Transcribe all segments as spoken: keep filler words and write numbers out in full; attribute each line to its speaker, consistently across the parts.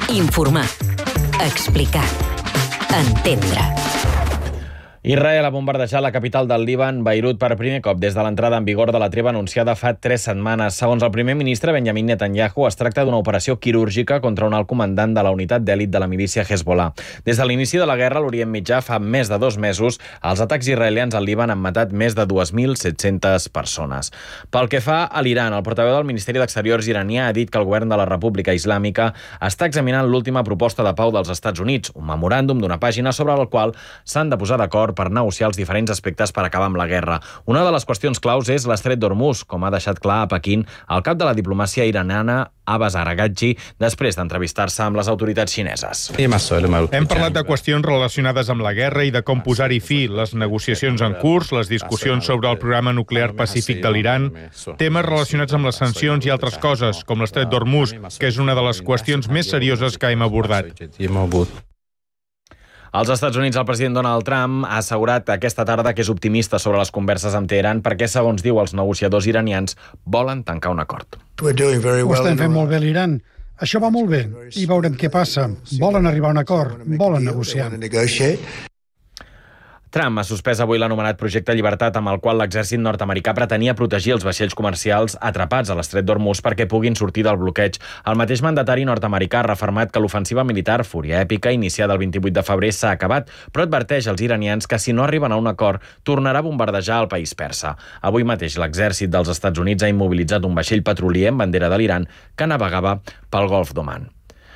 Speaker 1: Informar. Explicar. Entendre.
Speaker 2: Israel ha bombardejat la capital del Líban, Beirut, per primer cop des de l'entrada en vigor de la treva anunciada fa tres setmanes. Segons el primer ministre Benjamin Netanyahu, es tracta d'una operació quirúrgica contra un alt comandant de la unitat d'èlit de la milícia Hezbollah. Des de l'inici de la guerra a l'Orient Mitjà, fa més de dos mesos, els atacs israelians al Líban han matat més de dues mil set-centes persones. Pel que fa a l'Iran, el portaveu del Ministeri d'Exteriors iranià ha dit que el govern de la República Islàmica està examinant l'última proposta de pau dels Estats Units, un memoràndum d'una pàgina sobre el qual s'han de posar d'acord per negociar els diferents aspectes per acabar amb la guerra. Una de les qüestions claus és l'estret d'Hormuz, com ha deixat clar a Pequín el cap de la diplomàcia iraniana Abbas Araghchi, després d'entrevistar-se amb les autoritats xineses.
Speaker 3: Hem parlat de qüestions relacionades amb la guerra i de com posar-hi fi, les negociacions en curs, les discussions sobre el programa nuclear pacífic de l'Iran, temes relacionats amb les sancions i altres coses, com l'estret d'Hormuz, que és una de les qüestions més serioses que hem abordat.
Speaker 2: Als Estats Units, el president Donald Trump ha assegurat aquesta tarda que és optimista sobre les converses amb Teheran perquè, segons diu, els negociadors iranians volen tancar un acord.
Speaker 4: Ho estem fent molt bé a l'Iran. Això va molt bé i veurem què passa. Volen arribar a un acord, volen negociar.
Speaker 2: Trump ha suspès avui l'anomenat Projecte Llibertat, amb el qual l'exèrcit nord-americà pretenia protegir els vaixells comercials atrapats a l'estret d'Hormuz perquè puguin sortir del bloqueig. El mateix mandatari nord-americà ha refermat que l'ofensiva militar, Fúria Èpica, iniciada el vint-i-vuit de febrer, s'ha acabat, però adverteix als iranians que si no arriben a un acord, tornarà a bombardejar el país persa. Avui mateix l'exèrcit dels Estats Units ha immobilitzat un vaixell petrolier amb bandera de l'Iran que navegava pel Golf d'Oman.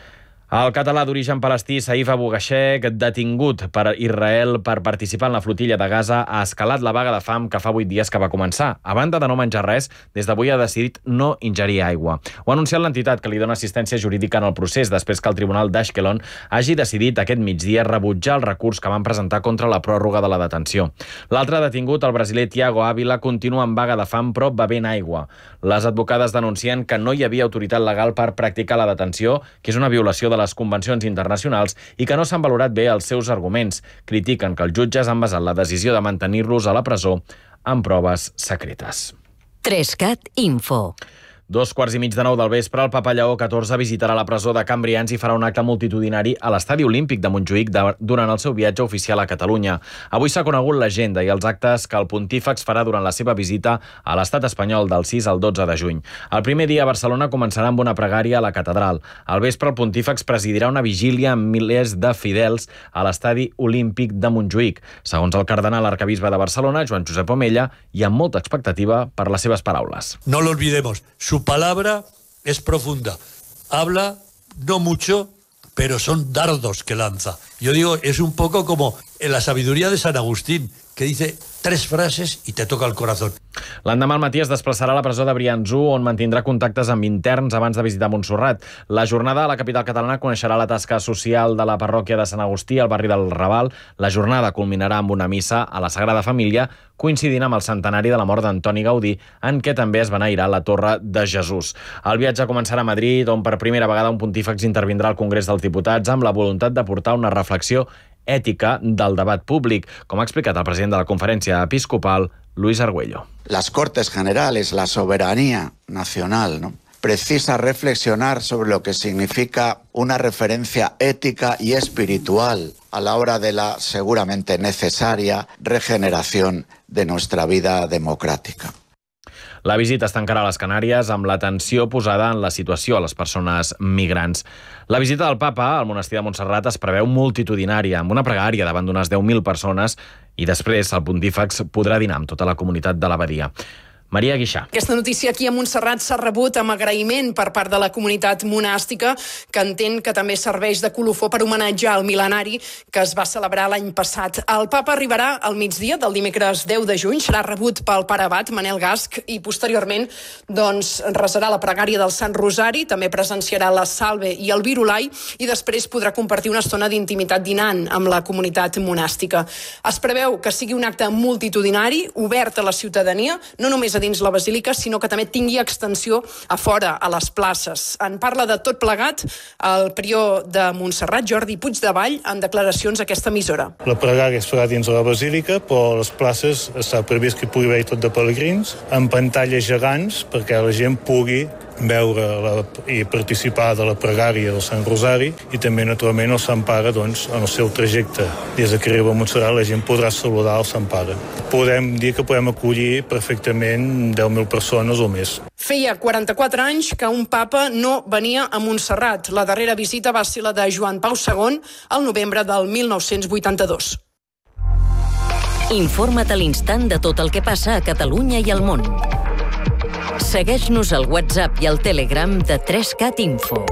Speaker 2: El català d'origen palestí Saif Abu Ghaishek, detingut per Israel per participar en la flotilla de Gaza, ha escalat la vaga de fam que fa vuit dies que va començar. A banda de no menjar res, des d'avui ha decidit no ingerir aigua. Ho ha anunciat l'entitat que li dona assistència jurídica en el procés després que el Tribunal d'Ashkelon hagi decidit aquest migdia rebutjar el recurs que van presentar contra la pròrroga de la detenció. L'altre detingut, el brasiler Thiago Ávila, continua en vaga de fam però bevent aigua. Les advocades denuncien que no hi havia autoritat legal per practicar la detenció, que és una violació de les convencions internacionals i que no s'han valorat bé els seus arguments. Critiquen que els jutges han basat la decisió de mantenir-los a la presó amb proves secretes.
Speaker 1: Trescat Info.
Speaker 2: Dos quarts i mig de nou del vespre, el Papa Lleó catorze visitarà la presó de Can Brians i farà un acte multitudinari a l'Estadi Olímpic de Montjuïc de, durant el seu viatge oficial a Catalunya. Avui s'ha conegut l'agenda i els actes que el pontífex farà durant la seva visita a l'estat espanyol del sis al dotze de juny. El primer dia a Barcelona començarà amb una pregària a la catedral. Al vespre, el pontífex presidirà una vigília amb milers de fidels a l'Estadi Olímpic de Montjuïc. Segons el cardenal arcabisbe de Barcelona, Joan Josep Omella, hi ha molta expectativa per les seves paraules.
Speaker 5: No lo olvidemos. Su palabra es profunda. Habla no mucho, pero son dardos que lanza. Yo digo, es un poco como en la sabiduría de San Agustín, que dice tres frases y te toca el corazón.
Speaker 2: L'endemà al matí es desplaçarà a la presó de Briançó, on mantindrà contactes amb interns abans de visitar Montserrat. La jornada a la capital catalana coneixerà la tasca social de la parròquia de Sant Agustí, al barri del Raval. La jornada culminarà amb una missa a la Sagrada Família, coincidint amb el centenari de la mort d'Antoni Gaudí, en què també es beneirà la Torre de Jesús. El viatge començarà a Madrid, on per primera vegada un pontífex intervindrà al Congrés dels Diputats amb la voluntat de portar una reflexió ètica del debat públic, com ha explicat el president de la Conferència Episcopal, Luis Argüello.
Speaker 6: Las Cortes Generales, la soberanía nacional, ¿no?, precisa reflexionar sobre lo que significa una referencia ética y espiritual a la hora de la seguramente necesaria regeneración de nuestra vida democrática.
Speaker 2: La visita es tancarà a les Canàries amb l'atenció posada en la situació a les persones migrants. La visita del papa al monestir de Montserrat es preveu multitudinària, amb una pregària davant d'unes deu mil persones, i després el pontífex podrà dinar amb tota la comunitat de l'abadia. Maria Guixà.
Speaker 7: Aquesta notícia aquí a Montserrat s'ha rebut amb agraïment per part de la comunitat monàstica, que entén que també serveix de colofó per homenatjar el mil·lenari que es va celebrar l'any passat. El papa arribarà al migdia del dimecres deu de juny, serà rebut pel pare abat Manel Gasc i posteriorment doncs, resarà la pregària del Sant Rosari, també presenciarà la Salve i el Virulai i després podrà compartir una estona d'intimitat dinant amb la comunitat monàstica. Es preveu que sigui un acte multitudinari, obert a la ciutadania, no només a dins la basílica, sinó que també tingui extensió a fora, a les places. En parla de tot plegat el prior de Montserrat, Jordi Puigdevall, en declaracions a aquesta emissora.
Speaker 8: La pregària es farà dins de la basílica, però a les places està previst que hi pugui haver tot de pelegrins, amb pantalles gegants perquè la gent pugui veure la, i participar de la pregària del Sant Rosari, i també, naturalment, el Sant Pare, doncs, en el seu trajecte des de que arriba a Montserrat, la gent podrà saludar el Sant Pare. Podem dir que podem acollir perfectament deu mil persones o més.
Speaker 7: Feia quaranta-quatre anys que un papa no venia a Montserrat. La darrera visita va ser la de Joan Pau segon al novembre del mil nou-cents vuitanta-dos.
Speaker 1: Informa't a l'instant de tot el que passa a Catalunya i al món. Segueix-nos al WhatsApp i al Telegram de tres cat Info.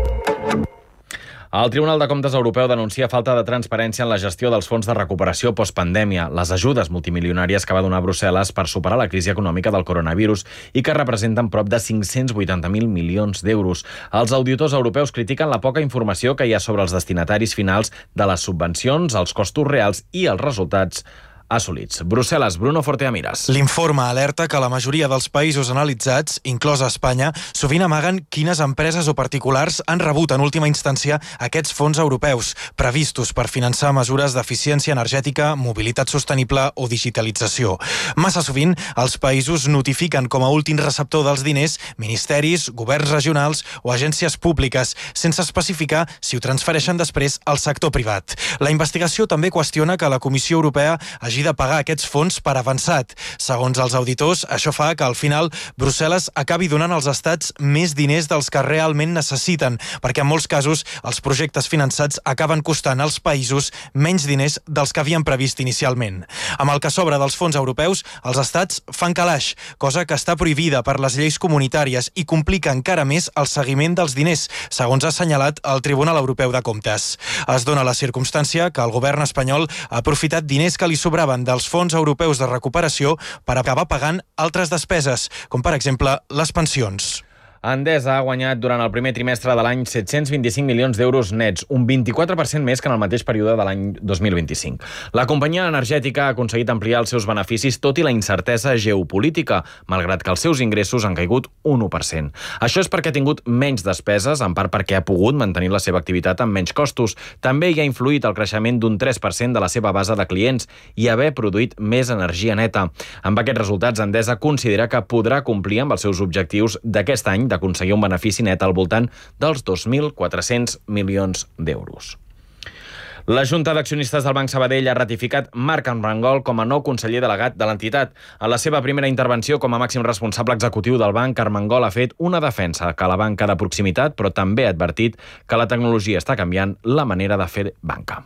Speaker 2: El Tribunal de Comptes Europeu denuncia falta de transparència en la gestió dels fons de recuperació postpandèmia, les ajudes multimilionàries que va donar Brussel·les per superar la crisi econòmica del coronavirus i que representen prop de cinc-cents vuitanta mil milions d'euros. Els auditors europeus critiquen la poca informació que hi ha sobre els destinataris finals de les subvencions, els costos reals i els resultats assolits. Brussel·les, Bruno Forteamiras.
Speaker 9: L'informe alerta que la majoria dels països analitzats, inclosa Espanya, sovint amaguen quines empreses o particulars han rebut en última instància aquests fons europeus, previstos per finançar mesures d'eficiència energètica, mobilitat sostenible o digitalització. Massa sovint, els països notifiquen com a últim receptor dels diners ministeris, governs regionals o agències públiques, sense especificar si ho transfereixen després al sector privat. La investigació també qüestiona que la Comissió Europea hagi de pagar aquests fons per avançat. Segons els auditors, això fa que al final Brussel·les acabi donant als estats més diners dels que realment necessiten, perquè en molts casos els projectes finançats acaben costant als països menys diners dels que havien previst inicialment. Amb el que sobra dels fons europeus, els estats fan calaix, cosa que està prohibida per les lleis comunitàries i complica encara més el seguiment dels diners, segons ha assenyalat el Tribunal Europeu de Comptes. Es dona la circumstància que el govern espanyol ha aprofitat diners que li sobraven dels fons europeus de recuperació per acabar pagant altres despeses, com per exemple les pensions.
Speaker 2: Endesa ha guanyat durant el primer trimestre de l'any set-cents vint-i-cinc milions d'euros nets, un vint-i-quatre per cent més que en el mateix període de l'any dos mil vint-i-cinc. La companyia energètica ha aconseguit ampliar els seus beneficis tot i la incertesa geopolítica, malgrat que els seus ingressos han caigut un u per cent. Això és perquè ha tingut menys despeses, en part perquè ha pogut mantenir la seva activitat amb menys costos. També hi ha influït el creixement d'un tres per cent de la seva base de clients i haver produït més energia neta. Amb aquests resultats, Endesa considera que podrà complir amb els seus objectius d'aquest any d'aconseguir un benefici net al voltant dels dos mil quatre-cents milions d'euros. La Junta d'Accionistes del Banc Sabadell ha ratificat Marc Armengol com a nou conseller delegat de l'entitat. En la seva primera intervenció com a màxim responsable executiu del banc, Armengol ha fet una defensa que la banca de proximitat, però també ha advertit que la tecnologia està canviant la manera de fer banca.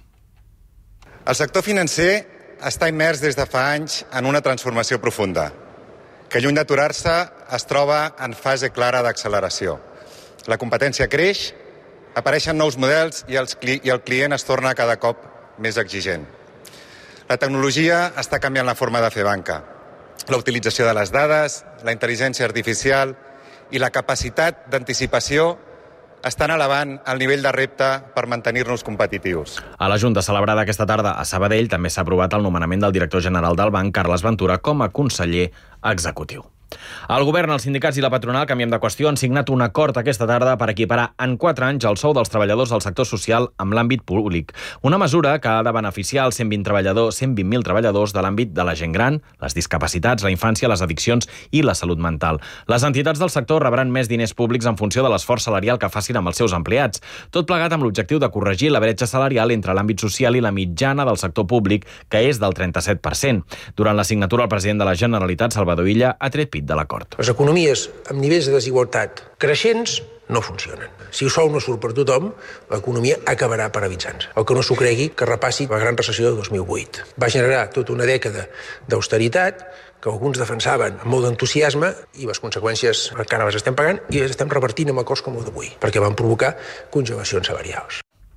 Speaker 10: El sector financer està immers des de fa anys en una transformació profunda, que lluny d'aturar-se es troba en fase clara d'acceleració. La competència creix, apareixen nous models i, els cli i el client es torna cada cop més exigent. La tecnologia està canviant la forma de fer banca. La utilització de les dades, la intel·ligència artificial i la capacitat d'anticipació estan elevant el nivell de repte per mantenir-nos competitius.
Speaker 2: A la Junta celebrada aquesta tarda a Sabadell també s'ha aprovat el nomenament del director general del banc, Carles Ventura, com a conseller executiu. El govern, els sindicats i la patronal, canviem de qüestió, han signat un acord aquesta tarda per equiparar en quatre anys el sou dels treballadors del sector social amb l'àmbit públic. Una mesura que ha de beneficiar els cent vint treballadors, cent vint mil treballadors de l'àmbit de la gent gran, les discapacitats, la infància, les addiccions i la salut mental. Les entitats del sector rebran més diners públics en funció de l'esforç salarial que facin amb els seus empleats. Tot plegat amb l'objectiu de corregir la bretxa salarial entre l'àmbit social i la mitjana del sector públic, que és del trenta-set per cent. Durant la signatura, el president de la Generalitat, Salvador Illa, ha tret pit de l'acord.
Speaker 11: Les economies amb nivells de desigualtat creixents no funcionen. Si el sou no surt per tothom, l'economia acabarà paralitzant-se. El que no s'ho cregui, que repassi la gran recessió de dos mil vuit. Va generar tota una dècada d'austeritat que alguns defensaven amb molt d'entusiasme i les conseqüències encara les estem pagant i les estem revertint amb acords com el d'avui, perquè van provocar congelacions salarials.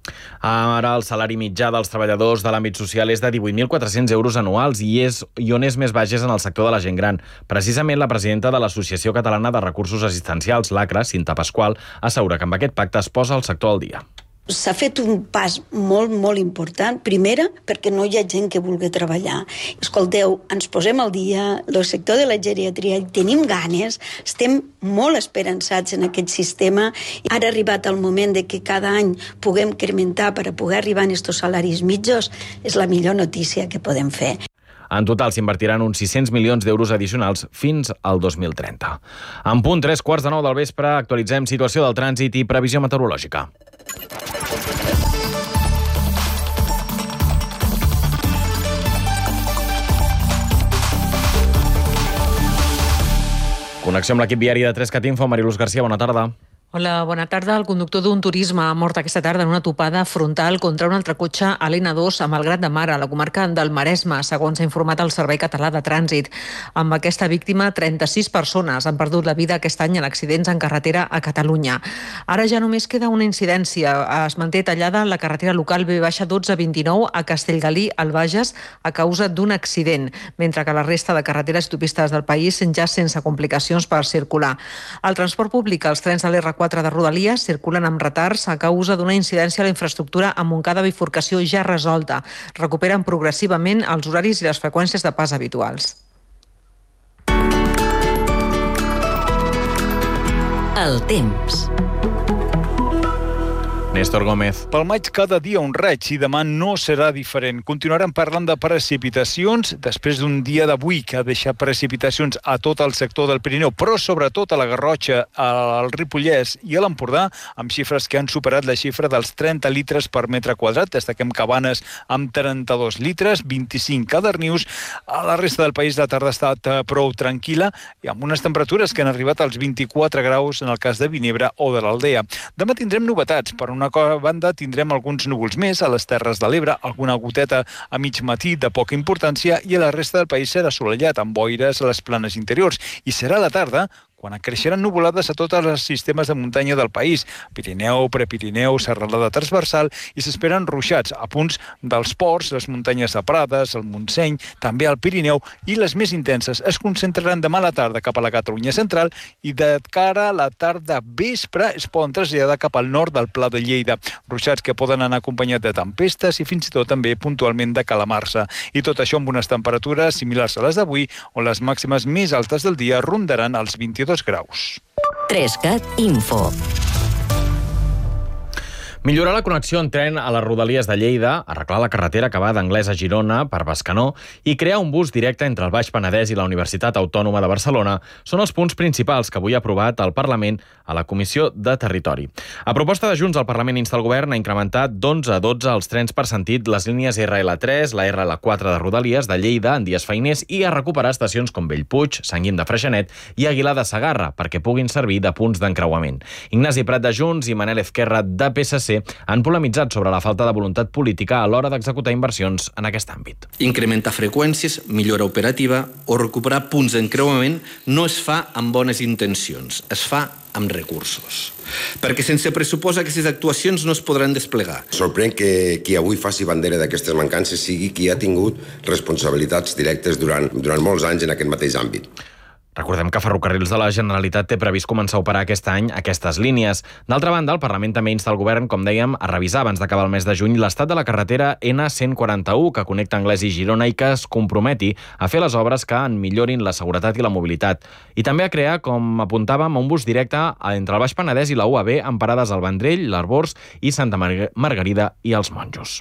Speaker 2: Ara el salari mitjà dels treballadors de l'àmbit social és de divuit mil quatre-cents euros anuals i, és, i on és més baix és en el sector de la gent gran. Precisament la presidenta de l'Associació Catalana de Recursos Assistencials, l'A C R A, Cinta Pasqual, assegura que amb aquest pacte es posa el sector al dia.
Speaker 12: S'ha fet un pas molt, molt important. Primera, perquè no hi ha gent que vulgui treballar. Escolteu, ens posem al dia, el sector de la geriatria, tenim ganes, estem molt esperançats en aquest sistema. Ara ha arribat el moment de que cada any puguem incrementar per a poder arribar a aquests salaris mitjos. És la millor notícia que podem fer.
Speaker 2: En total s'invertiran uns sis-cents milions d'euros addicionals fins al dos mil trenta. En punt, tres quarts de nou del vespre, actualitzem situació del trànsit i previsió meteorològica. Connexió amb l'equip viari de tres cat Info. Mariluz García, bona tarda.
Speaker 13: Hola, bona tarda. El conductor d'un turisme ha mort aquesta tarda en una topada frontal contra un altre cotxe a l'N dos a Malgrat de Mar, a la comarca del Maresme, segons ha informat el Servei Català de Trànsit. Amb aquesta víctima, trenta-sis persones han perdut la vida aquest any en accidents en carretera a Catalunya. Ara ja només queda una incidència. Es manté tallada la carretera local B dotze vint-i-nou a Castellgalí, al Bages, a causa d'un accident, mentre que la resta de carreteres i autopistes del país ja sense complicacions per circular. El transport públic, els trens de l'R quatre de Rodalies circulen amb retards a causa d'una incidència a la infraestructura a Montcada bifurcació ja resolta. Recuperen progressivament els horaris i les freqüències de pas habituals.
Speaker 1: El temps.
Speaker 2: Néstor Gómez.
Speaker 14: Pel maig cada dia un raig i demà no serà diferent. Continuarem parlant de precipitacions després d'un dia d'avui que ha deixat precipitacions a tot el sector del Pirineu, però sobretot a la Garrotxa, al Ripollès i a l'Empordà, amb xifres que han superat la xifra dels trenta litres per metre quadrat. Destaquem Cabanes amb trenta-dos litres, vint-i-cinc a Darnius. A la resta del país la tarda ha estat prou tranquil·la i amb unes temperatures que han arribat als vint-i-quatre graus en el cas de Vinebre o de l'Aldea. Demà tindrem novetats. Per una banda tindrem alguns núvols més a les Terres de l'Ebre, alguna goteta a mig matí de poca importància i a la resta del país serà assolellat amb boires a les planes interiors. I serà a la tarda quan creixeran nuvolades a tots els sistemes de muntanya del país, Pirineu, Prepirineu, serralada transversal, i s'esperen ruixats a punts dels ports, les muntanyes de Prades, el Montseny, també al Pirineu, i les més intenses es concentraran demà a la tarda cap a la Catalunya central i de cara a la tarda vespre es poden traslladar cap al nord del Pla de Lleida. Ruixats que poden anar acompanyats de tempestes i fins i tot també puntualment de calamarsa. I tot això amb unes temperatures similars a les d'avui, on les màximes més altes del dia rondaran els vint-i-dos graus.
Speaker 1: tres cat Info.
Speaker 2: Millorar la connexió en tren a les Rodalies de Lleida, arreglar la carretera que va d'Anglès a Girona per Bescanó i crear un bus directe entre el Baix Penedès i la Universitat Autònoma de Barcelona són els punts principals que avui ha aprovat el Parlament a la Comissió de Territori. A proposta de Junts, el Parlament insta el Govern a incrementar d'onze a dotze els trens per sentit les línies erre ele tres, la erre ele quatre de Rodalies de Lleida en dies feiners i a recuperar estacions com Bellpuig, Sant Guim de Freixenet i Aguilar de Segarra perquè puguin servir de punts d'encreuament. Ignasi Prat de Junts i Manel Ezquerra de P S C han polemitzat sobre la falta de voluntat política a l'hora d'executar inversions en aquest àmbit.
Speaker 15: Incrementar freqüències, millora operativa o recuperar punts d'encreuament no es fa amb bones intencions, es fa amb recursos. Perquè sense pressupost aquestes actuacions no es podran desplegar.
Speaker 16: Sorprèn que qui avui faci bandera d'aquestes mancances sigui qui ha tingut responsabilitats directes durant, durant molts anys en aquest mateix àmbit.
Speaker 2: Recordem que Ferrocarrils de la Generalitat té previst començar a operar aquest any aquestes línies. D'altra banda, el Parlament també insta el Govern, com dèiem, a revisar abans d'acabar el mes de juny l'estat de la carretera ene cent quaranta-u que connecta Anglès i Girona i que es comprometi a fer les obres que en millorin la seguretat i la mobilitat. I també a crear, com apuntàvem, un bus directe entre el Baix Penedès i la U A B amb parades al Vendrell, l'Arbors i Santa Margarida i els Monjos.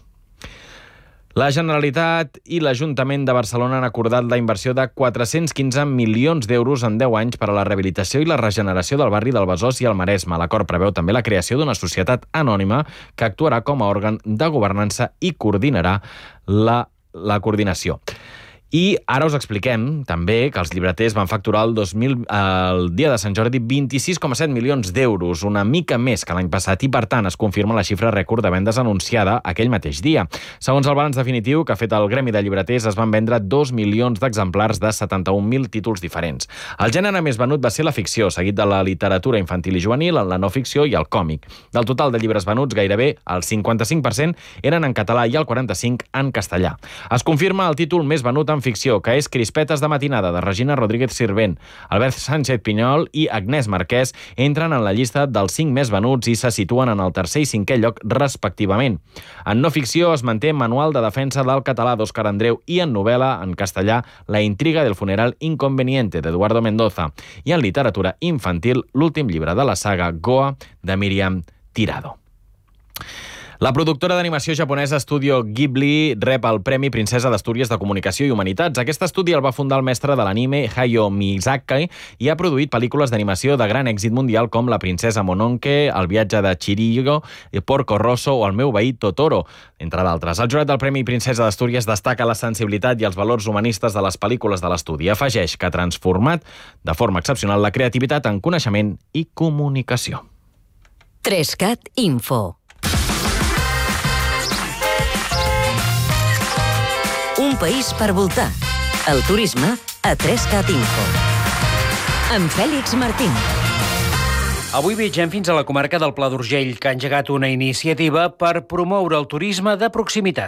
Speaker 2: La Generalitat i l'Ajuntament de Barcelona han acordat la inversió de quatre-cents quinze milions d'euros en deu anys per a la rehabilitació i la regeneració del barri del Besòs i el Maresme. L'acord preveu també la creació d'una societat anònima que actuarà com a òrgan de governança i coordinarà la, la coordinació. I ara us expliquem també que els llibreters van facturar el, dos mil, el dia de Sant Jordi vint-i-sis coma set milions d'euros, una mica més que l'any passat, i per tant es confirma la xifra rècord de vendes anunciada aquell mateix dia. Segons el balanç definitiu que ha fet el Gremi de Llibreters, es van vendre dos milions d'exemplars de setanta-un mil títols diferents. El gènere més venut va ser la ficció, seguit de la literatura infantil i juvenil, la no ficció i el còmic. Del total de llibres venuts, gairebé el cinquanta-cinc per cent eren en català i el quaranta-cinc per cent en castellà. Es confirma el títol més venut en ficció, que és Crispetes de matinada, de Regina Rodríguez Sirvent. Albert Sánchez Pinyol i Agnès Marquès entren en la llista dels cinc més venuts i se situen en el tercer i cinquè lloc respectivament. En no ficció es manté Manual de defensa del català d'Òscar Andreu i en novel·la, en castellà, La intriga del funeral inconveniente, d'Eduardo Mendoza. I en literatura infantil, l'últim llibre de la saga Goa, de Míriam Tirado. La productora d'animació japonesa Studio Ghibli rep el Premi Princesa d'Astúries de Comunicació i Humanitats. Aquest estudi el va fundar el mestre de l'anime Hayao Miyazaki i ha produït pel·lícules d'animació de gran èxit mundial com La princesa Mononoke, El viatge de Chihiro, Porco Rosso o El meu veí Totoro, entre d'altres. El jurat del Premi Princesa d'Astúries destaca la sensibilitat i els valors humanistes de les pel·lícules de l'estudi. Afegeix que ha transformat de forma excepcional la creativitat en coneixement i comunicació.
Speaker 1: Trescat Info. Un país per voltar. El turisme a Trescat Info. Amb Fèlix Martín.
Speaker 17: Avui viatgem fins a la comarca del Pla d'Urgell, que ha engegat una iniciativa per promoure el turisme de proximitat.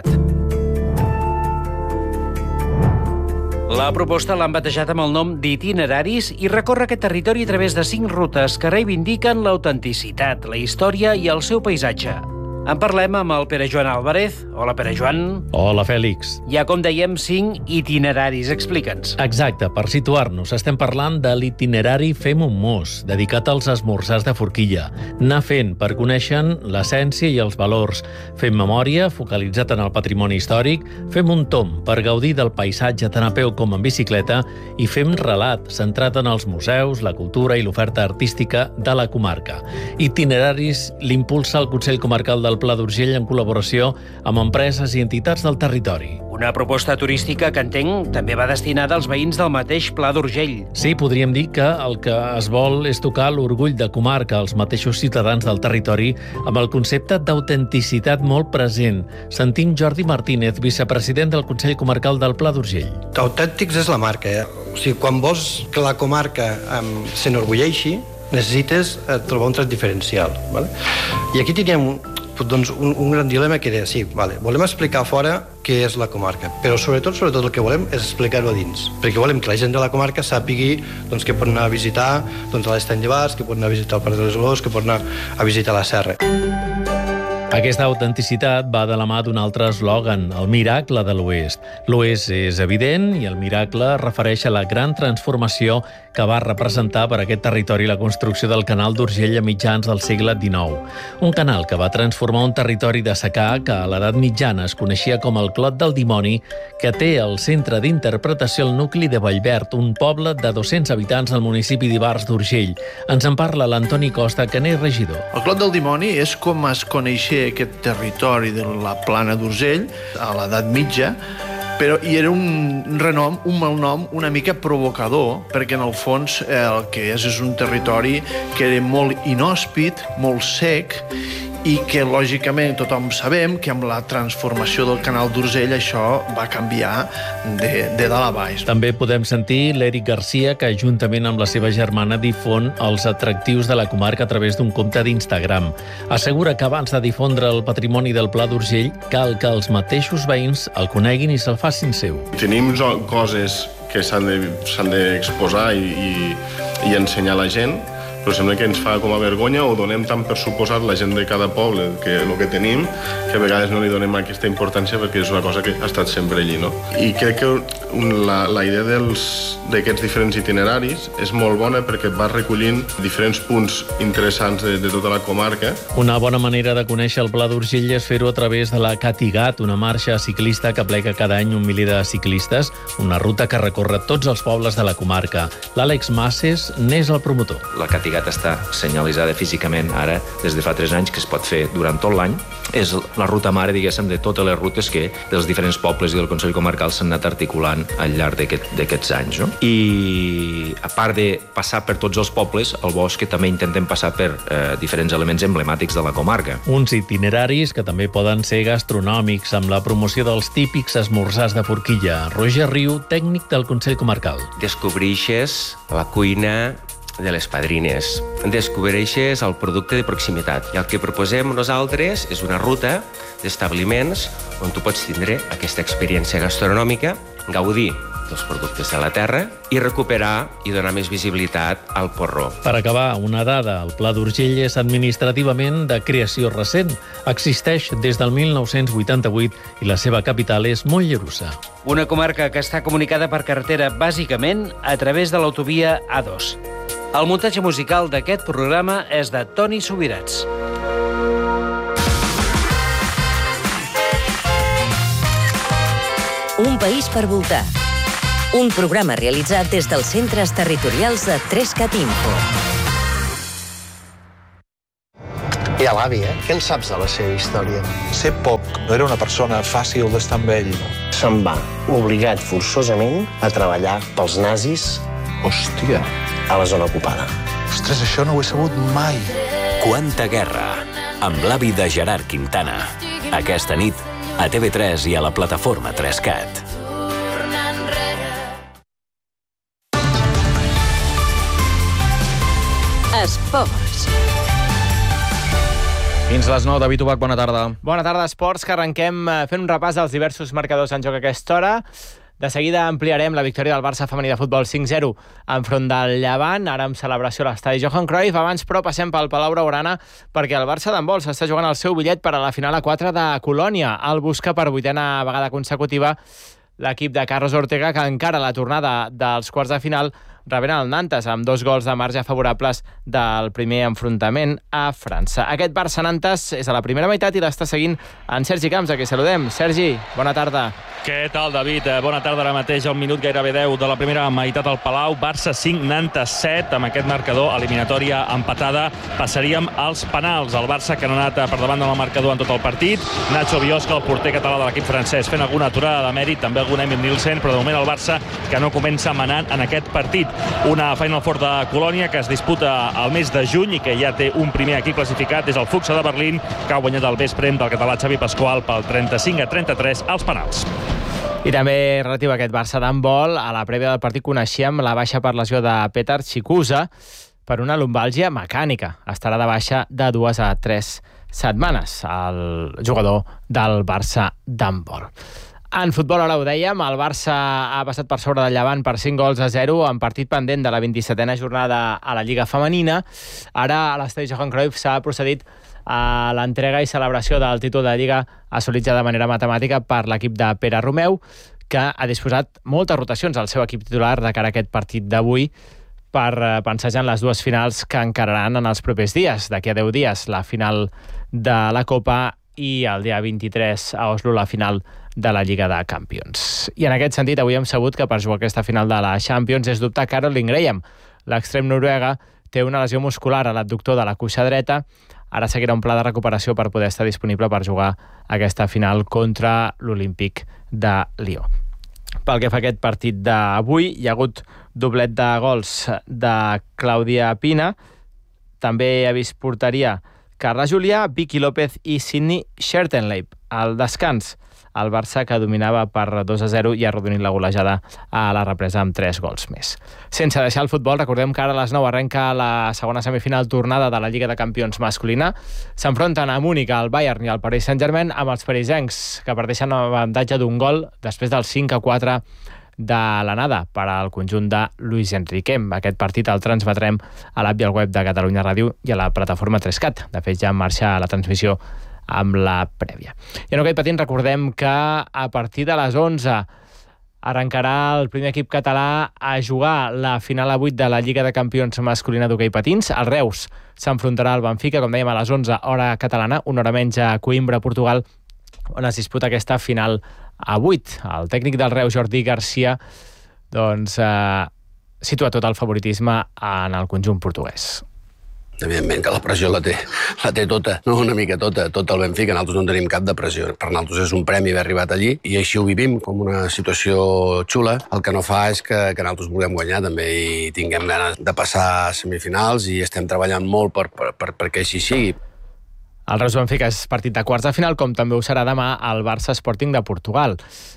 Speaker 17: La proposta l'han batejat amb el nom d'Itineraris i recorre aquest territori a través de cinc rutes que reivindiquen l'autenticitat, la història i el seu paisatge. En parlem amb el Pere Joan Álvarez. Hola, Pere Joan.
Speaker 18: Hola, Fèlix.
Speaker 17: Hi ha, com dèiem, cinc itineraris. Explica'ns.
Speaker 18: Exacte, per situar-nos, estem parlant de l'itinerari Fem un mos, dedicat als esmorzars de forquilla. Anar fent per conèixer l'essència i els valors. Fem memòria, focalitzat en el patrimoni històric. Fem un tomb per gaudir del paisatge tant a peu com en bicicleta. I fem relat, centrat en els museus, la cultura i l'oferta artística de la comarca. Itineraris l'impulsa el Consell Comarcal del Pla d'Urgell en col·laboració amb empreses i entitats del territori.
Speaker 17: Una proposta turística que entenc també va destinada als veïns del mateix Pla d'Urgell.
Speaker 18: Sí, podríem dir que el que es vol és tocar l'orgull de comarca als mateixos ciutadans del territori amb el concepte d'autenticitat molt present. Sentim Jordi Martínez, vicepresident del Consell Comarcal del Pla d'Urgell.
Speaker 19: Autèntics és la marca, eh? O sigui, quan vols que la comarca um, s'enorgulleixi, necessites eh, trobar un tret diferencial. Vale? I aquí teníem doncs, un, un gran dilema que era, sí, vale, volem explicar fora què és la comarca, però sobretot sobretot el que volem és explicar-ho a dins, perquè volem que la gent de la comarca sàpigui doncs, que pot anar a visitar doncs, a l'Estany Llevats, que pot anar a visitar el Parc de les Olors, que pot anar a visitar la Serra.
Speaker 18: Aquesta autenticitat va de la mà d'un altre eslògan, el miracle de l'Oest. L'Oest és evident i el miracle refereix a la gran transformació que va representar per aquest territori la construcció del canal d'Urgell a mitjans del segle dinou. Un canal que va transformar un territori de secà que a l'edat mitjana es coneixia com el Clot del Dimoni, que té al centre d'interpretació el nucli de Vallverd, un poble de dos-cents habitants al municipi d'Ivars d'Urgell. Ens en parla l'Antoni Costa, que n'és regidor.
Speaker 20: El Clot del Dimoni és com es coneixia aquest territori de la plana d'Urgell a l'edat mitja, però hi era un renom, un malnom una mica provocador, perquè en el fons el que és és un territori que era molt inhòspit, molt sec, i que, lògicament, tothom sabem que amb la transformació del canal d'Urgell això va canviar de, de dalt a baix.
Speaker 18: També podem sentir l'Eric Garcia, que juntament amb la seva germana difon els atractius de la comarca a través d'un compte d'Instagram. Assegura que abans de difondre el patrimoni del Pla d'Urgell cal que els mateixos veïns el coneguin i se'l facin seu.
Speaker 21: Tenim coses que s'han de, s'han d'exposar i, i, i ensenyar a la gent, però sembla que ens fa com a vergonya o donem tant per suposat la gent de cada poble que el que tenim, que a vegades no li donem aquesta importància perquè és una cosa que ha estat sempre allí, no? I crec que la, la idea d'aquests diferents itineraris és molt bona perquè va recollint diferents punts interessants de, de tota la comarca.
Speaker 18: Una bona manera de conèixer el Pla d'Urgell és fer-ho a través de la Catigat, una marxa ciclista que aplega cada any un miler de ciclistes, una ruta que recorre tots els pobles de la comarca. L'Àlex Masses n'és el promotor.
Speaker 22: La Catigat està senyalitzada físicament ara des de fa tres anys, que es pot fer durant tot l'any. És la ruta mare, diguéssim, de totes les rutes que dels diferents pobles i del Consell Comarcal s'han anat articulant al llarg d'aquests anys. No? I a part de passar per tots els pobles, al bosc també intentem passar per eh, diferents elements emblemàtics de la comarca.
Speaker 18: Uns itineraris que també poden ser gastronòmics, amb la promoció dels típics esmorzars de forquilla. Roger Riu, tècnic del Consell Comarcal.
Speaker 23: Descobreixes la cuina de les padrines. Descobreixes el producte de proximitat. I el que proposem nosaltres és una ruta d'establiments on tu pots tindre aquesta experiència gastronòmica, gaudir dels productes de la terra i recuperar i donar més visibilitat al porró.
Speaker 18: Per acabar, una dada. El Pla d'Urgell és administrativament de creació recent. Existeix des del mil nou-cents vuitanta-vuit i la seva capital és Mollerussa.
Speaker 17: Una comarca que està comunicada per carretera bàsicament a través de l'autovia A dos. El muntatge musical d'aquest programa és de Toni Subirats.
Speaker 1: País per voltar. Un programa realitzat des dels centres territorials de tres cat Info.
Speaker 3: Mira l'avi, eh? Què en saps de la seva història?
Speaker 4: Sé poc. No era una persona fàcil d'estar amb ell.
Speaker 3: Se'n va, obligat forçosament a treballar pels nazis.
Speaker 4: Hòstia.
Speaker 3: A la zona ocupada.
Speaker 4: Ostres, això no ho he sabut mai.
Speaker 5: Quanta guerra, amb l'avi de Gerard Quintana. Aquesta nit, a T V tres i a la plataforma tres cat.
Speaker 1: Esports.
Speaker 2: Fins les nou, David Ubach, bona tarda.
Speaker 24: Bona tarda, Esports, que arrenquem fent un repàs dels diversos marcadors en joc a aquesta hora. De seguida ampliarem la victòria del Barça femení de futbol cinc zero enfront del Llevant, ara amb celebració a l'estadi Johan Cruyff. Abans, però, passem pel Palau Blaugrana perquè el Barça d'handbol s'està jugant el seu bitllet per a la final a quatre de Colònia. El busca per vuitena vegada consecutiva l'equip de Carlos Ortega, que encara la tornada dels quarts de final rebent el Nantes amb dos gols de marge favorables del primer enfrontament a França. Aquest Barça-Nantes és a la primera meitat i l'està seguint en Sergi Camps, a qui saludem. Sergi, bona tarda.
Speaker 25: Què tal, David? Bona tarda. Ara mateix, al minut gairebé deu de la primera meitat al Palau. Barça cinc, Nantes set. Amb aquest marcador, eliminatòria empatada, passaríem als penals. El Barça, que no ha anat per davant del marcador en tot el partit. Nacho Biosca, el porter català de l'equip francès, fent alguna aturada de mèrit, també algun Emil Nielsen, però de moment el Barça que no comença manant en aquest partit. Una Final Four de Colònia que es disputa al mes de juny i que ja té un primer equip classificat, és el Fuxa de Berlín, que ha guanyat el vespre del català Xavi Pasqual pel trenta-cinc a trenta-tres als penals.
Speaker 24: I també relatiu a aquest Barça d'handbol, a la prèvia del partit coneixíem la baixa per lesió de Petar Chikusa per una lumbàlgia mecànica. Estarà de baixa de dues a tres setmanes, el jugador del Barça d'handbol. En futbol, ara ho dèiem, el Barça ha passat per sobre del Llevant per cinc gols a zero en partit pendent de la vint-i-setena jornada a la Lliga Femenina. Ara a l'estadi Johan Cruyff s'ha procedit a l'entrega i celebració del títol de Lliga assolit ja de manera matemàtica per l'equip de Pere Romeu, que ha disposat moltes rotacions al seu equip titular de cara a aquest partit d'avui per pensar ja en les dues finals que encararan en els propers dies. D'aquí a deu dies, la final de la Copa i el dia vint-i-tres a Oslo la final de la Lliga de Campions. I en aquest sentit, avui hem sabut que per jugar aquesta final de la Champions és dubtar Caroline Graham. L'extrem noruega té una lesió muscular a l'abductor de la cuixa dreta. Ara seguirà un pla de recuperació per poder estar disponible per jugar aquesta final contra l'Olímpic de Lió. Pel que fa a aquest partit d'avui, hi ha hagut doblet de gols de Clàudia Pina. També ha vist porteria Carla Julià, Vicky López i Sydney Schertenleib. Al descans, el Barça, que dominava per dos a zero, i ha arrodonit la golejada a la represa amb tres gols més. Sense deixar el futbol, recordem que ara a les nou arrenca la segona semifinal tornada de la Lliga de Campions masculina. S'enfronten a Múnich, el Bayern i el Paris Saint-Germain, amb els parisencs, que parteixen amb avantatge d'un gol després del cinc a quatre de l'anada per al conjunt de Luis Enrique. Aquest partit el transmetrem a l'app i al web de Catalunya Ràdio i a la plataforma tres cat. De fet, ja en marxa la transmissió amb la prèvia. I en hoquei patins recordem que a partir de les onze arrencarà el primer equip català a jugar la final a vuit de la Lliga de Campions masculina d'hoquei patins. El Reus s'enfrontarà al Benfica, com dèiem, a les onze, hora catalana, una hora menys a Coimbra, Portugal, on es disputa aquesta final a vuit. El tècnic del Reus, Jordi Garcia, doncs, eh, situa tot el favoritisme en el conjunt portuguès.
Speaker 26: Evidentment que la pressió la té, la té tota, no una mica tota, tot el Benfica. Nosaltres no en tenim cap de pressió. Per nosaltres és un premi haver arribat allí i així ho vivim com una situació xula. El que no fa és que, que nosaltres vulguem guanyar també i tinguem ganes de passar a semifinals i estem treballant molt per, per, per, perquè així sigui.
Speaker 24: El Reus Benfica és partit de quarts de final, com també ho serà demà el Barça Sporting de Portugal.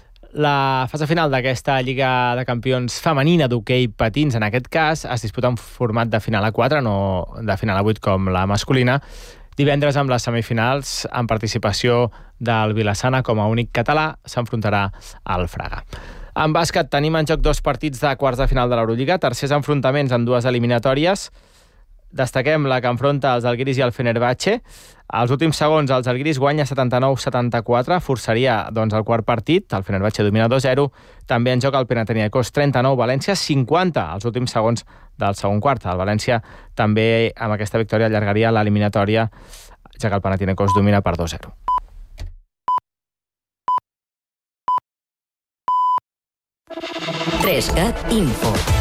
Speaker 24: La fase final d'aquesta Lliga de Campions femenina d'hoquei patins, en aquest cas, es disputa en format de final a quatre, no de final a vuit com la masculina. Divendres, amb les semifinals, en participació del Vilassana com a únic català, s'enfrontarà al Fraga. En bàsquet tenim en joc dos partits de quarts de final de l'Eurolliga, tercers enfrontaments en dues eliminatòries. Destaquem la que enfronta els Žalgiris i el Fenerbahçe. Als últims segons, els Žalgiris guanya setanta-nou a setanta-quatre, forçaria doncs, el quart partit, el Fenerbahçe domina dos a zero. També en joc el Panathinaikos trenta-nou, València cinquanta, als últims segons del segon quart. El València també amb aquesta victòria allargaria l'eliminatòria, ja que el Panathinaikos domina per dos a zero.
Speaker 1: tres cat Info.